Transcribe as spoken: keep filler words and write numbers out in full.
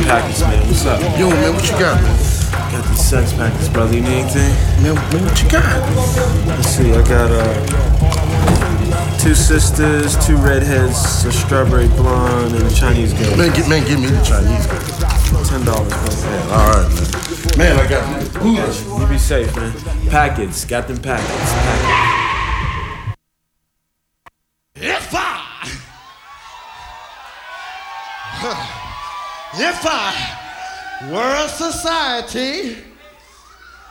packets, man. What's up? Yo, man, what you got, man? Got these sex packets, brother. You need anything? Man, man, what you got? Let's see. I got uh, two sisters, two redheads, a strawberry blonde, and a Chinese girl. Man, get, man, give me the Chinese girl. Ten dollars, bro. All right, man. Man, I got who is You be safe, man. Packets. Got them packets. Packets. If I, if I were a society